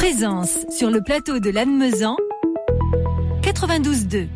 Présence sur le plateau de Lannemezan, 92.2.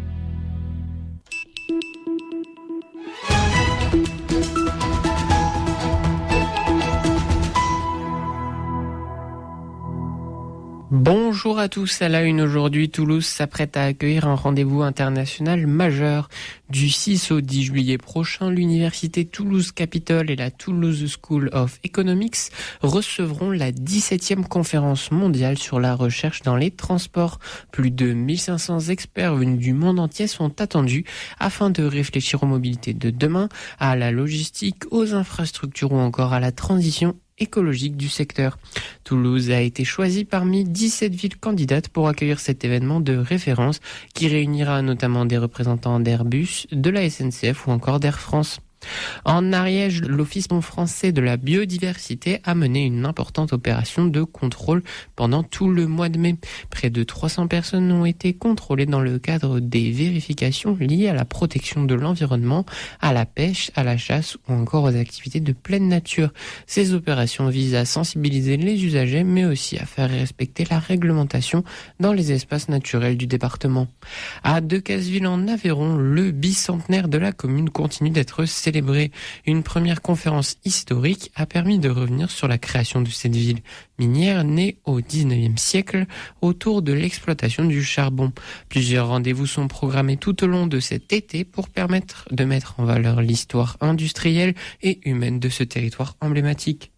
Bonjour à tous, à la une aujourd'hui, Toulouse s'apprête à accueillir un rendez-vous international majeur. Du 6 au 10 juillet prochain, l'université Toulouse Capitole et la Toulouse School of Economics recevront la 17e conférence mondiale sur la recherche dans les transports. Plus de 1500 experts venus du monde entier sont attendus afin de réfléchir aux mobilités de demain, à la logistique, aux infrastructures ou encore à la transition écologique du secteur. Toulouse a été choisie parmi 17 villes candidates pour accueillir cet événement de référence qui réunira notamment des représentants d'Airbus, de la SNCF ou encore d'Air France. En Ariège, l'Office français de la biodiversité a mené une importante opération de contrôle pendant tout le mois de mai. Près de 300 personnes ont été contrôlées dans le cadre des vérifications liées à la protection de l'environnement, à la pêche, à la chasse ou encore aux activités de pleine nature. Ces opérations visent à sensibiliser les usagers mais aussi à faire respecter la réglementation dans les espaces naturels du département. À Decazeville en Aveyron, le bicentenaire de la commune continue d'être célébré. Une première conférence historique a permis de revenir sur la création de cette ville minière née au 19e siècle autour de l'exploitation du charbon. Plusieurs rendez-vous sont programmés tout au long de cet été pour permettre de mettre en valeur l'histoire industrielle et humaine de ce territoire emblématique.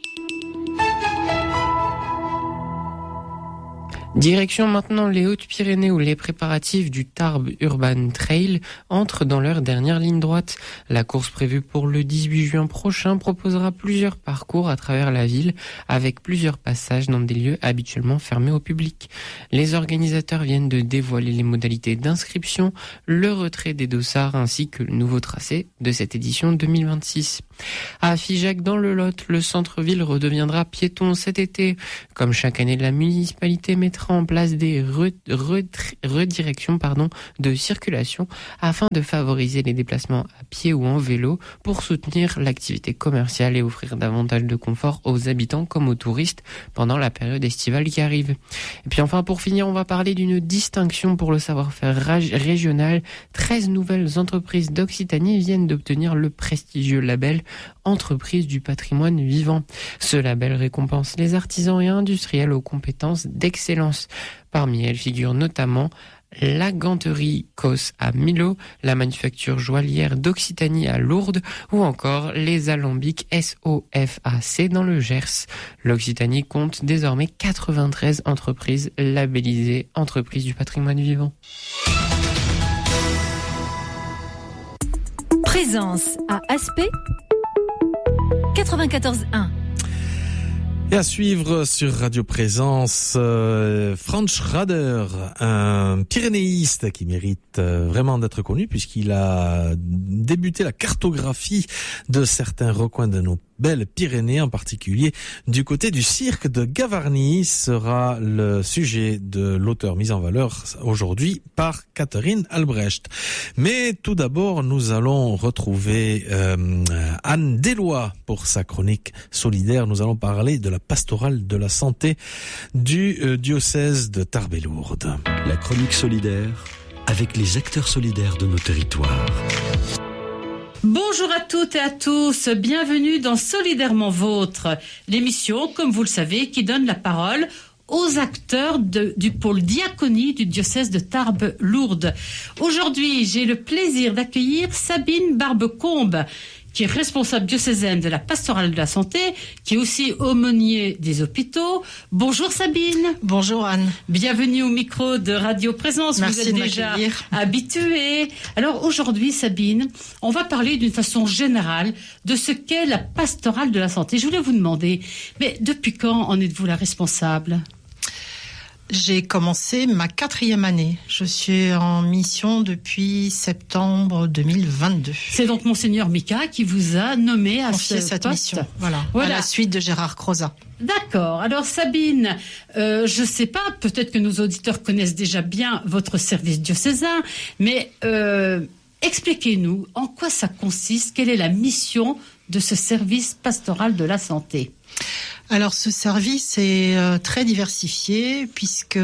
Direction maintenant les Hautes-Pyrénées où les préparatifs du Tarbes Urban Trail entrent dans leur dernière ligne droite. La course prévue pour le 18 juin prochain proposera plusieurs parcours à travers la ville avec plusieurs passages dans des lieux habituellement fermés au public. Les organisateurs viennent de dévoiler les modalités d'inscription, le retrait des dossards ainsi que le nouveau tracé de cette édition 2026. À Figeac dans le Lot, le centre-ville redeviendra piéton cet été. Comme chaque année, la municipalité mettra en place des redirections de circulation afin de favoriser les déplacements à pied ou en vélo pour soutenir l'activité commerciale et offrir davantage de confort aux habitants comme aux touristes pendant la période estivale qui arrive. Et puis enfin, pour finir, on va parler d'une distinction pour le savoir-faire régional. 13 nouvelles entreprises d'Occitanie viennent d'obtenir le prestigieux label Entreprise du patrimoine vivant. Ce label récompense les artisans et industriels aux compétences d'excellence. Parmi elles figurent notamment la ganterie Cos à Millau, la manufacture joaillière d'Occitanie à Lourdes ou encore les alambics SOFAC dans le Gers. L'Occitanie compte désormais 93 entreprises labellisées Entreprises du patrimoine vivant. Présence à Aspet 94.1. Et à suivre sur Radio Présence, Franz Rader, un pyrénéiste qui mérite vraiment d'être connu puisqu'il a débuté la cartographie de certains recoins de nos belles Pyrénées, en particulier du côté du cirque de Gavarnie, sera le sujet de l'auteur mis en valeur aujourd'hui par Catherine Albrecht. Mais tout d'abord, nous allons retrouver Anne Deloy pour sa chronique solidaire. Nous allons parler de la pastorale de la santé du diocèse de Tarbes et Lourdes. La chronique solidaire avec les acteurs solidaires de nos territoires. Bonjour à toutes et à tous, bienvenue dans Solidairement Vôtre, l'émission, comme vous le savez, qui donne la parole aux acteurs du pôle diaconie du diocèse de Tarbes-Lourdes. Aujourd'hui, j'ai le plaisir d'accueillir Sabine Barbecombe, qui est responsable diocésaine de la pastorale de la santé, qui est aussi aumônier des hôpitaux. Bonjour Sabine. Bonjour Anne. Bienvenue au micro de Radio Présence. Merci. Vous êtes déjà habituée. Alors aujourd'hui Sabine, on va parler d'une façon générale de ce qu'est la pastorale de la santé. Je voulais vous demander, mais depuis quand en êtes-vous la responsable ? J'ai commencé ma 4e année. Je suis en mission depuis septembre 2022. C'est donc Monseigneur Mika qui vous a nommé à cette poste. mission. Voilà. À la suite de Gérard Crozat. D'accord. Alors Sabine, je sais pas, peut-être que nos auditeurs connaissent déjà bien votre service diocésain, mais expliquez-nous en quoi ça consiste, quelle est la mission de ce service pastoral de la santé ? Alors ce service est très diversifié puisque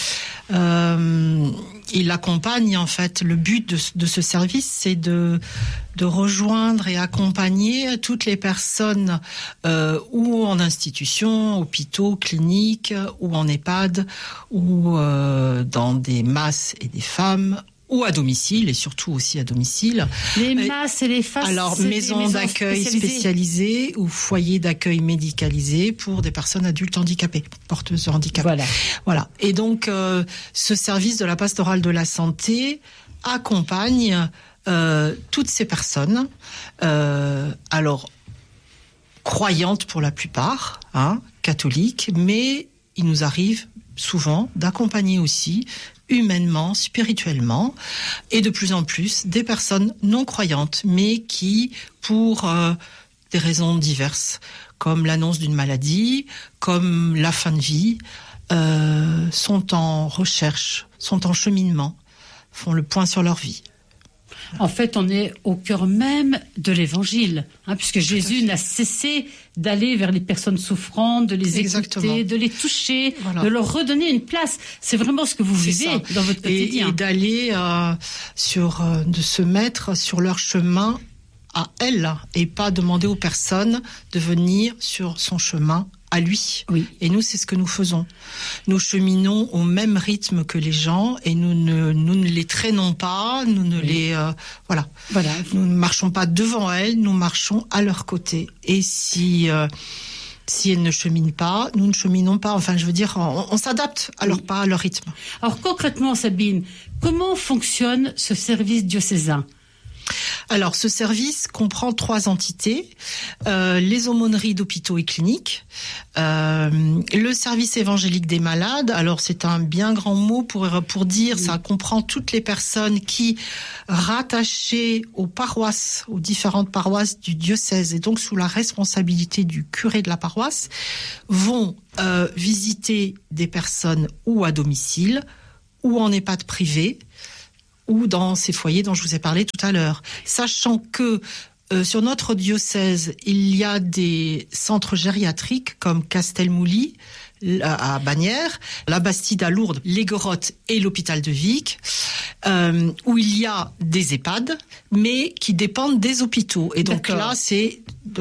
il accompagne en fait. Le but de ce service, c'est de rejoindre et accompagner toutes les personnes ou en institution, hôpitaux, cliniques, ou en EHPAD, ou dans des masses et des femmes, ou à domicile, et surtout aussi à domicile. Les masses et les FAS, alors maisons d'accueil spécialisées ou foyers d'accueil médicalisés pour des personnes adultes handicapées, porteuses de handicap. Voilà. Et donc, ce service de la pastorale de la santé accompagne toutes ces personnes, alors croyantes pour la plupart, catholiques, mais il nous arrive souvent d'accompagner aussi humainement, spirituellement, et de plus en plus des personnes non croyantes, mais qui, pour des raisons diverses, comme l'annonce d'une maladie, comme la fin de vie, sont en recherche, sont en cheminement, font le point sur leur vie. En fait, on est au cœur même de l'Évangile, puisque Jésus n'a cessé d'aller vers les personnes souffrantes, de les écouter, de les toucher, de leur redonner une place. C'est vraiment ce que vous vivez dans votre quotidien. Et d'aller de se mettre sur leur chemin à elle, et pas demander aux personnes de venir sur son chemin à lui. Oui. Et nous, c'est ce que nous faisons. Nous cheminons au même rythme que les gens et nous ne les traînons pas, nous ne les... Voilà. Nous ne marchons pas devant elles, nous marchons à leur côté. Et si elles ne cheminent pas, nous ne cheminons pas. Enfin, je veux dire, on s'adapte à leur pas, à leur rythme. Alors concrètement, Sabine, comment fonctionne ce service diocésain ? Alors, ce service comprend 3 entités, les aumôneries d'hôpitaux et cliniques, le service évangélique des malades. Alors, c'est un bien grand mot pour dire, ça comprend toutes les personnes qui, rattachées aux paroisses, aux différentes paroisses du diocèse, et donc sous la responsabilité du curé de la paroisse, vont visiter des personnes ou à domicile, ou en EHPAD privé, ou dans ces foyers dont je vous ai parlé tout à l'heure. Sachant que sur notre diocèse, il y a des centres gériatriques comme Castelmouli à Bagnères, la Bastide à Lourdes, les Gorottes et l'hôpital de Vic, où il y a des EHPAD, mais qui dépendent des hôpitaux. Et donc là, c'est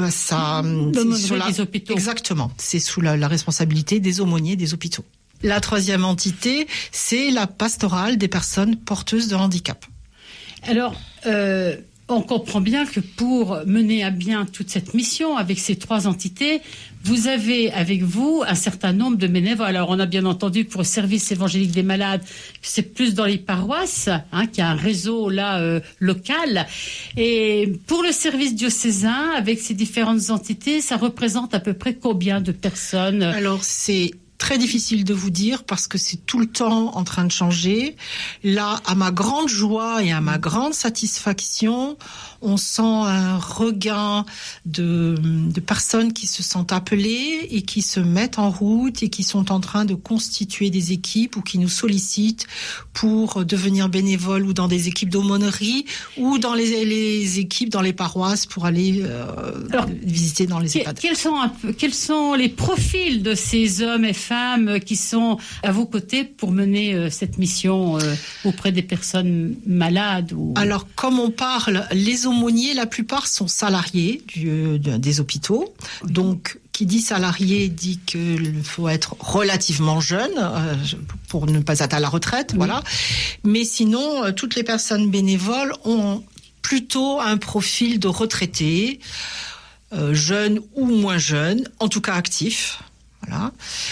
des hôpitaux. Exactement. C'est sous la responsabilité des aumôniers des hôpitaux. La 3e entité, c'est la pastorale des personnes porteuses de handicap. Alors, on comprend bien que pour mener à bien toute cette mission avec ces 3 entités, vous avez avec vous un certain nombre de bénévoles. Alors, on a bien entendu pour le service évangélique des malades, c'est plus dans les paroisses, qu'il y a un réseau là local. Et pour le service diocésain, avec ces différentes entités, ça représente à peu près combien de personnes ? Alors, c'est très difficile de vous dire parce que c'est tout le temps en train de changer. Là, à ma grande joie et à ma grande satisfaction, on sent un regain de personnes qui se sentent appelées et qui se mettent en route et qui sont en train de constituer des équipes ou qui nous sollicitent pour devenir bénévoles ou dans des équipes d'aumônerie ou dans les équipes dans les paroisses pour aller visiter dans les EHPAD. Quels sont les profils de ces hommes et femmes qui sont à vos côtés pour mener cette mission auprès des personnes malades Alors, comme on parle, les aumôniers, la plupart sont salariés des hôpitaux. Oui. Donc, qui dit salarié dit qu'il faut être relativement jeune pour ne pas être à la retraite, oui. Voilà. Mais sinon, toutes les personnes bénévoles ont plutôt un profil de retraités, jeunes ou moins jeunes, en tout cas actifs. Voilà.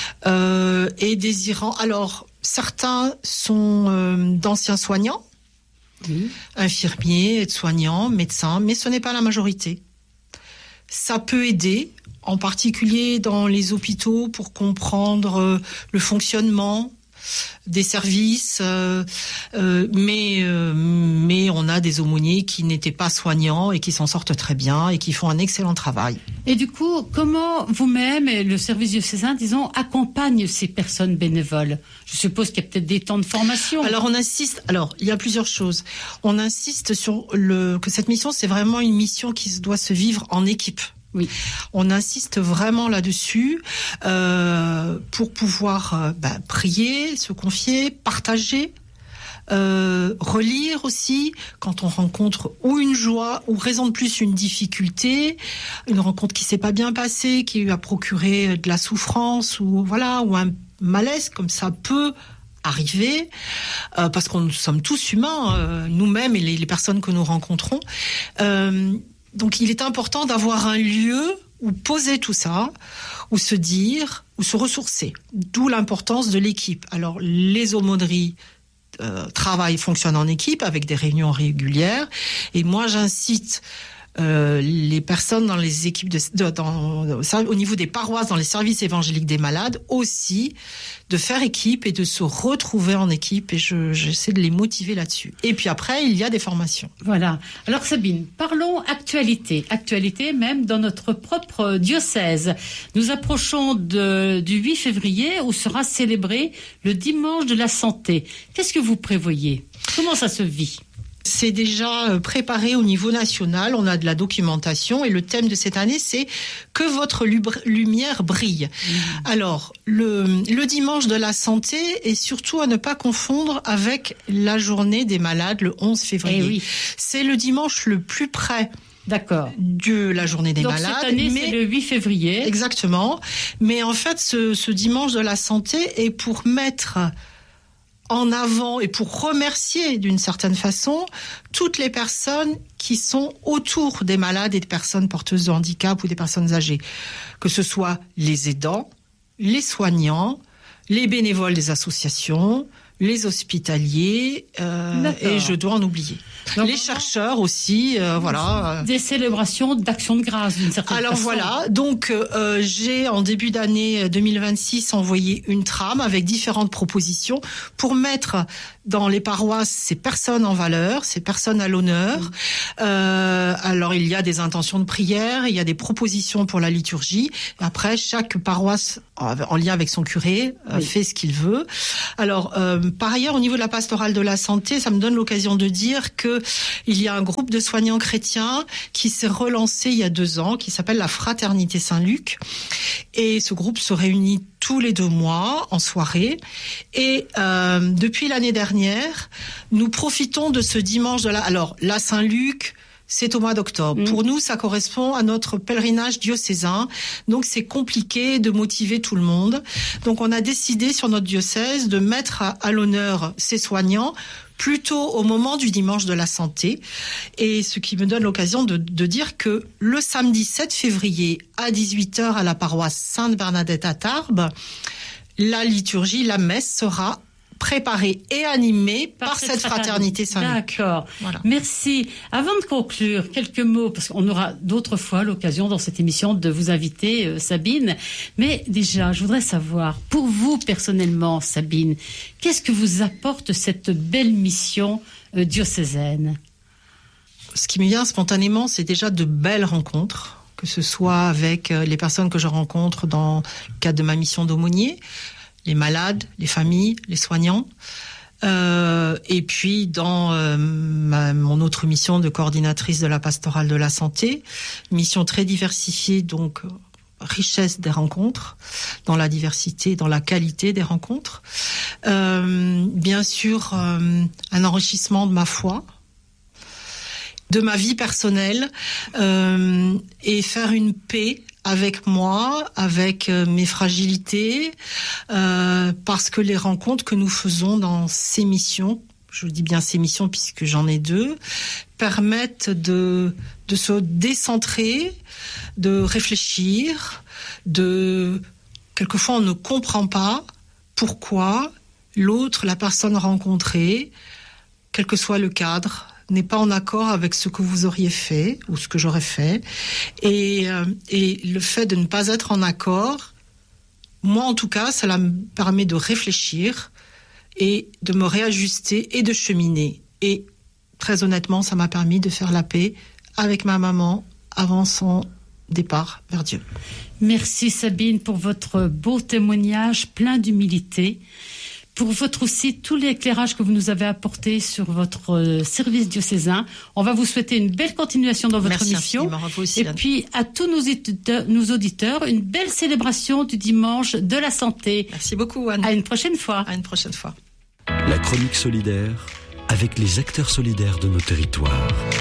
Et désirant. Alors, certains sont d'anciens soignants, oui. Infirmiers, aides-soignants, médecins, mais ce n'est pas la majorité. Ça peut aider, en particulier dans les hôpitaux, pour comprendre le fonctionnement des services, mais on a des aumôniers qui n'étaient pas soignants et qui s'en sortent très bien et qui font un excellent travail. Et du coup, comment vous-même et le service diocésain, disons, accompagne ces personnes bénévoles ? Je suppose qu'il y a peut-être des temps de formation. Alors on insiste. Alors il y a plusieurs choses. On insiste sur que cette mission, c'est vraiment une mission qui doit se vivre en équipe. Oui. On insiste vraiment là-dessus pour pouvoir prier, se confier, partager. Relire aussi quand on rencontre ou une joie ou raison de plus une difficulté, une rencontre qui s'est pas bien passée, qui lui a procuré de la souffrance ou un malaise, comme ça peut arriver, parce qu'on sommes tous humains, nous-mêmes et les personnes que nous rencontrons. Donc il est important d'avoir un lieu où poser tout ça, où se dire, où se ressourcer. D'où l'importance de l'équipe. Alors les aumôneries fonctionne en équipe avec des réunions régulières, et moi j'incite les personnes dans les équipes au niveau des paroisses, dans les services évangéliques des malades aussi, de faire équipe et de se retrouver en équipe, et j'essaie de les motiver là-dessus. Et puis après, il y a des formations. Voilà. Alors Sabine, parlons actualité même dans notre propre diocèse. Nous approchons du 8 février où sera célébré le dimanche de la santé. Qu'est-ce que vous prévoyez ? Comment ça se vit ? C'est déjà préparé au niveau national, on a de la documentation, et le thème de cette année, c'est « Que votre lumière brille ». Alors, le dimanche de la santé est surtout à ne pas confondre avec la journée des malades, le 11 février. Eh oui. C'est le dimanche le plus près. D'accord. De la journée des malades. Donc cette année, c'est le 8 février. Exactement. Mais en fait, ce dimanche de la santé est pour mettre en avant et pour remercier d'une certaine façon toutes les personnes qui sont autour des malades et des personnes porteuses de handicap ou des personnes âgées. Que ce soit les aidants, les soignants, les bénévoles des associations, les hospitaliers, et je dois en oublier. Donc, les chercheurs aussi, Des célébrations d'action de grâce d'une certaine façon. Alors voilà, donc j'ai en début d'année 2026 envoyé une trame avec différentes propositions pour mettre dans les paroisses ces personnes en valeur, ces personnes à l'honneur. Alors il y a des intentions de prière, il y a des propositions pour la liturgie. Après, chaque paroisse, en lien avec son curé, fait ce qu'il veut. Alors par ailleurs, au niveau de la pastorale de la santé, ça me donne l'occasion de dire que il y a un groupe de soignants chrétiens qui s'est relancé il y a 2 ans, qui s'appelle la Fraternité Saint-Luc. Et ce groupe se réunit tous les 2 mois en soirée. Et depuis l'année dernière, nous profitons de ce dimanche Alors, la Saint-Luc, c'est au mois d'octobre. Pour nous, ça correspond à notre pèlerinage diocésain. Donc, c'est compliqué de motiver tout le monde. Donc, on a décidé sur notre diocèse de mettre à l'honneur ces soignants plutôt au moment du dimanche de la santé. Et ce qui me donne l'occasion de dire que le samedi 7 février à 18h à la paroisse Sainte-Bernadette à Tarbes, la liturgie, la messe sera préparée et animée par cette fraternité Saint-Luc. D'accord. Voilà. Merci. Avant de conclure, quelques mots, parce qu'on aura d'autres fois l'occasion dans cette émission de vous inviter, Sabine. Mais déjà, je voudrais savoir, pour vous personnellement, Sabine, qu'est-ce que vous apporte cette belle mission diocésaine ? Ce qui me vient spontanément, c'est déjà de belles rencontres, que ce soit avec les personnes que je rencontre dans le cadre de ma mission d'aumônier, les malades, les familles, les soignants. Et puis dans mon autre mission de coordinatrice de la pastorale de la santé, mission très diversifiée, donc richesse des rencontres, dans la diversité, dans la qualité des rencontres. Bien sûr, un enrichissement de ma foi, de ma vie personnelle, et faire une paix avec moi, avec mes fragilités, parce que les rencontres que nous faisons dans ces missions, je dis bien ces missions puisque j'en ai 2, permettent de se décentrer, de réfléchir, quelquefois on ne comprend pas pourquoi l'autre, la personne rencontrée, quel que soit le cadre, n'est pas en accord avec ce que vous auriez fait ou ce que j'aurais fait. Et le fait de ne pas être en accord, moi en tout cas, cela me permet de réfléchir et de me réajuster et de cheminer. Et très honnêtement, ça m'a permis de faire la paix avec ma maman avant son départ vers Dieu. Merci Sabine pour votre beau témoignage plein d'humilité, pour votre aussi tout l'éclairage que vous nous avez apporté sur votre service diocésain. On va vous souhaiter une belle continuation dans votre mission. Aussi, et puis à tous nos auditeurs, une belle célébration du dimanche de la santé. Merci beaucoup, Anne. À une prochaine fois. À une prochaine fois. La chronique solidaire avec les acteurs solidaires de nos territoires.